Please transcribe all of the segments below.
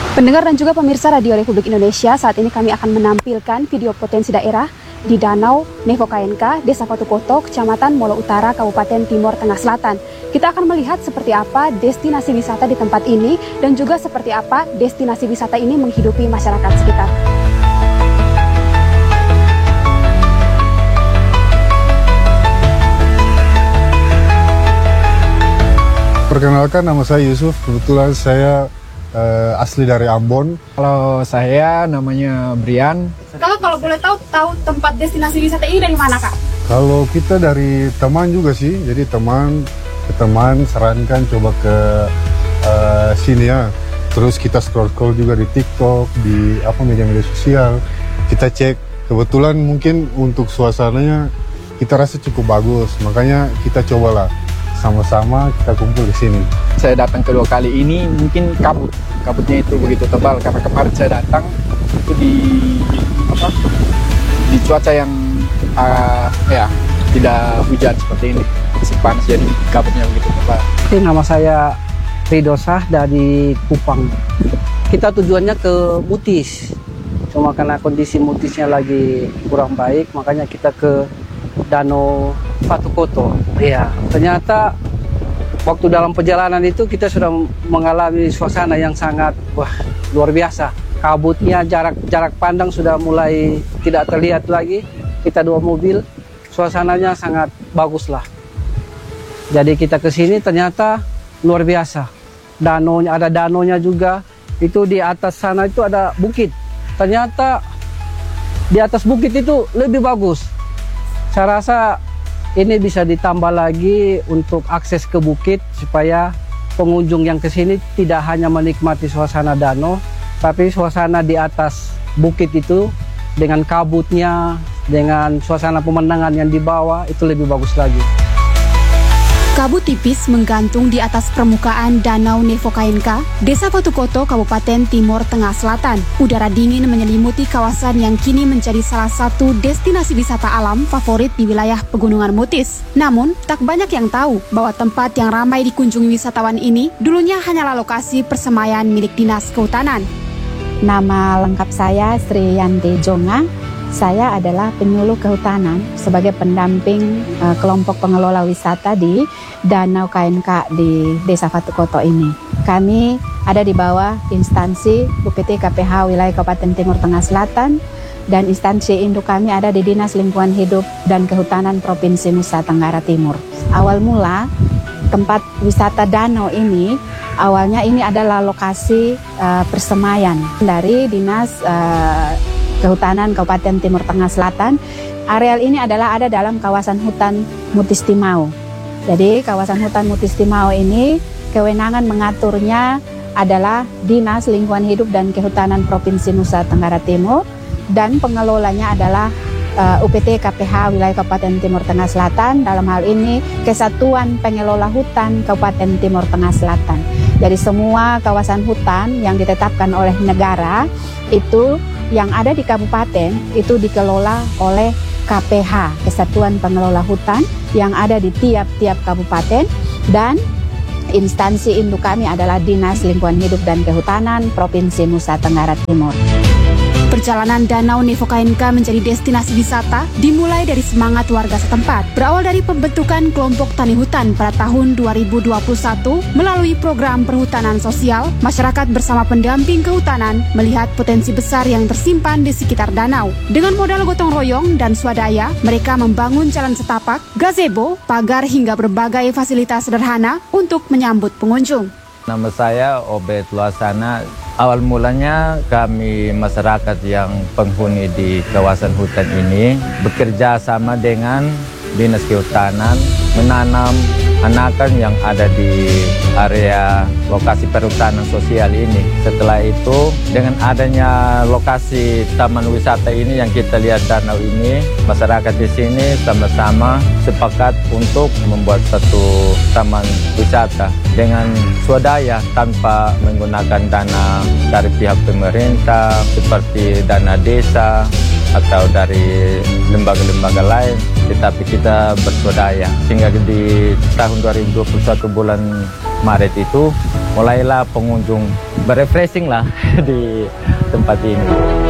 Pendengar dan juga pemirsa Radio Republik Indonesia, saat ini kami akan menampilkan video potensi daerah di Danau Nevo KNK, Desa Patukoto, Kecamatan Molo Utara, Kabupaten Timor Tengah Selatan. Kita akan melihat seperti apa destinasi wisata di tempat ini dan juga seperti apa destinasi wisata ini menghidupi masyarakat sekitar. Perkenalkan, nama saya Yusuf. Kebetulan saya asli dari Ambon. Kalau saya namanya Brian. Kalau boleh tahu tempat destinasi wisata ini dari mana, Kak? Kalau kita dari teman juga sih, jadi teman sarankan coba ke sini ya. Terus kita scroll juga di TikTok, di media-media sosial. Kita cek, kebetulan mungkin untuk suasananya kita rasa cukup bagus, makanya kita cobalah sama-sama kita kumpul di sini. Saya datang kedua kali ini mungkin kabutnya itu begitu tebal karena kemarin saya datang itu di cuaca yang tidak hujan seperti ini, masih panas jadi kabutnya begitu tebal. Nama saya Ridosah dari Kupang. Kita tujuannya ke Mutis, cuma karena kondisi Mutisnya lagi kurang baik, makanya kita ke Danau Patukoto. Iya, ternyata waktu dalam perjalanan itu kita sudah mengalami suasana yang sangat luar biasa. Kabutnya, jarak pandang sudah mulai tidak terlihat lagi. Kita dua mobil, suasananya sangat bagus lah. Jadi kita ke sini ternyata luar biasa. Danaunya, ada danaunya juga. Itu di atas sana itu ada bukit. Ternyata di atas bukit itu lebih bagus. Saya rasa ini bisa ditambah lagi untuk akses ke bukit supaya pengunjung yang ke sini tidak hanya menikmati suasana danau, tapi suasana di atas bukit itu dengan kabutnya, dengan suasana pemandangan yang di bawah itu lebih bagus lagi. Kabut tipis menggantung di atas permukaan Danau Nevo KNK, Desa Patukoto, Kabupaten Timor Tengah Selatan. Udara dingin menyelimuti kawasan yang kini menjadi salah satu destinasi wisata alam favorit di wilayah Pegunungan Mutis. Namun, tak banyak yang tahu bahwa tempat yang ramai dikunjungi wisatawan ini dulunya hanyalah lokasi persemaian milik Dinas Kehutanan. Nama lengkap saya Sri Yanti Jonga. Saya adalah penyuluh kehutanan sebagai pendamping kelompok pengelola wisata di Danau KNK di Desa Patukoto ini. Kami ada di bawah instansi UPT KPH Wilayah Kabupaten Timor Tengah Selatan dan instansi induk kami ada di Dinas Lingkungan Hidup dan Kehutanan Provinsi Nusa Tenggara Timur. Awal mula tempat wisata danau ini awalnya ini adalah lokasi persemaian dari Dinas Kehutanan Kabupaten Timor Tengah Selatan. Areal ini adalah ada dalam kawasan hutan Mutis Timau. Jadi kawasan hutan Mutis Timau ini kewenangan mengaturnya adalah Dinas Lingkungan Hidup dan Kehutanan Provinsi Nusa Tenggara Timur dan pengelolanya adalah UPT KPH Wilayah Kabupaten Timor Tengah Selatan, dalam hal ini Kesatuan Pengelola Hutan Kabupaten Timor Tengah Selatan. Jadi semua kawasan hutan yang ditetapkan oleh negara itu yang ada di kabupaten itu dikelola oleh KPH, Kesatuan Pengelola Hutan yang ada di tiap-tiap kabupaten, dan instansi induk kami adalah Dinas Lingkungan Hidup dan Kehutanan Provinsi Nusa Tenggara Timur. Perjalanan Danau Nevo KNK menjadi destinasi wisata dimulai dari semangat warga setempat. Berawal dari pembentukan kelompok tani hutan pada tahun 2021 melalui program perhutanan sosial, masyarakat bersama pendamping kehutanan melihat potensi besar yang tersimpan di sekitar danau. Dengan modal gotong royong dan swadaya, mereka membangun jalan setapak, gazebo, pagar hingga berbagai fasilitas sederhana untuk menyambut pengunjung. Nama saya Obed Luasana. Awal mulanya kami masyarakat yang penghuni di kawasan hutan ini bekerja sama dengan Dinas Kehutanan menanam anakan yang ada di area lokasi perhutanan sosial ini. Setelah itu, dengan adanya lokasi taman wisata ini yang kita lihat danau ini, masyarakat di sini sama-sama sepakat untuk membuat satu taman wisata dengan swadaya tanpa menggunakan dana dari pihak pemerintah seperti dana desa atau dari lembaga-lembaga lain, tetapi kita berswadaya. Sehingga di tahun 2021 bulan Maret itu mulailah pengunjung berefreshing lah di tempat ini.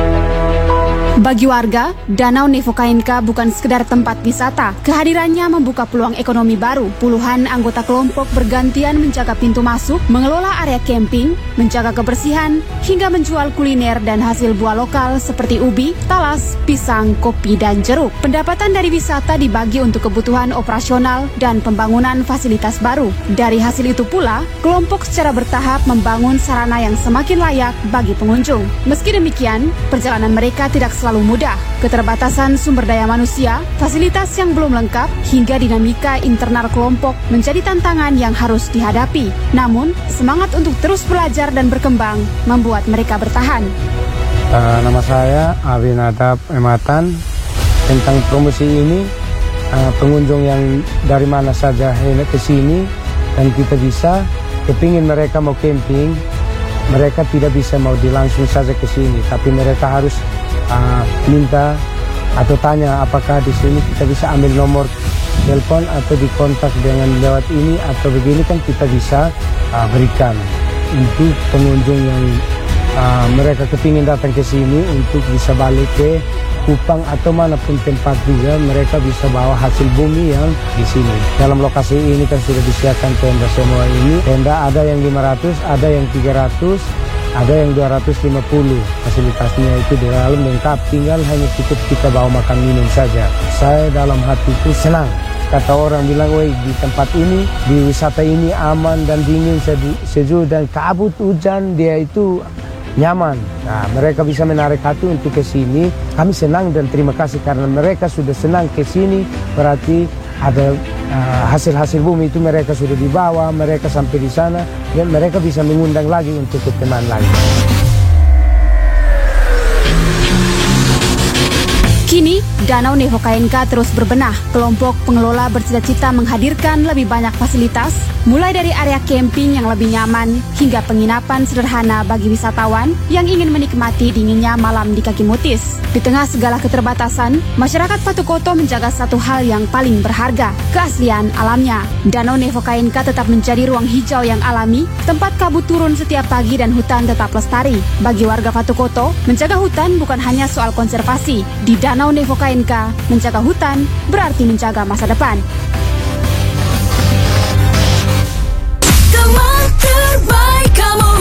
Bagi warga, Danau Nefokainka bukan sekedar tempat wisata. Kehadirannya membuka peluang ekonomi baru. Puluhan anggota kelompok bergantian menjaga pintu masuk, mengelola area camping, menjaga kebersihan, hingga menjual kuliner dan hasil buah lokal seperti ubi, talas, pisang, kopi, dan jeruk. Pendapatan dari wisata dibagi untuk kebutuhan operasional dan pembangunan fasilitas baru. Dari hasil itu pula, kelompok secara bertahap membangun sarana yang semakin layak bagi pengunjung. Meski demikian, perjalanan mereka tidak selalu mudah. Keterbatasan sumber daya manusia, fasilitas yang belum lengkap, hingga dinamika internal kelompok menjadi tantangan yang harus dihadapi. Namun, semangat untuk terus belajar dan berkembang membuat mereka bertahan. Nama saya Abinadab Ematan. Tentang promosi ini, pengunjung yang dari mana saja hendak ke sini dan kita bisa kepingin mereka mau camping, mereka tidak bisa mau langsung saja ke sini, tapi mereka harus minta atau tanya apakah di sini kita bisa ambil nomor telepon atau dikontak dengan lewat ini atau begini, kan kita bisa berikan untuk pengunjung yang mereka kepingin datang ke sini untuk bisa balik ke Kupang atau manapun tempat juga, mereka bisa bawa hasil bumi yang di sini. Dalam lokasi ini kan sudah disiapkan tenda semua ini. Tenda ada yang 500, ada yang 300, ada yang 250. Fasilitasnya itu di dalam lengkap, tinggal hanya cukup kita bawa makan minum saja. Saya dalam hatiku senang. Kata orang bilang, woi di tempat ini, di wisata ini aman dan dingin, sejuk dan kabut hujan, dia itu nyaman. Nah, mereka bisa menarik hati untuk ke sini. Kami senang dan terima kasih karena mereka sudah senang ke sini. Berarti ada hasil-hasil bumi itu mereka sudah dibawa, mereka sampai di sana dan mereka bisa mengundang lagi untuk ke teman lagi. Kini, Danau Nefokainka terus berbenah. Kelompok pengelola bercita-cita menghadirkan lebih banyak fasilitas, mulai dari area camping yang lebih nyaman, hingga penginapan sederhana bagi wisatawan yang ingin menikmati dinginnya malam di kaki Mutis. Di tengah segala keterbatasan, masyarakat Patukoto menjaga satu hal yang paling berharga, keaslian alamnya. Danau Nefokainka tetap menjadi ruang hijau yang alami, tempat kabut turun setiap pagi dan hutan tetap lestari. Bagi warga Patukoto, menjaga hutan bukan hanya soal konservasi. Di Danau Nefokainka, menjaga hutan berarti menjaga masa depan. Teman terbaik kamu,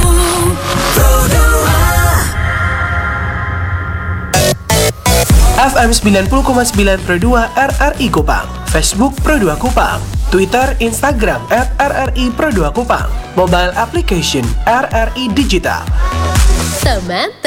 FM 90,9 Pro 2 RRI Kupang, Facebook Pro 2 Kupang, Twitter, Instagram @RRI Pro 2 Kupang, mobile application RRI Digital. Teman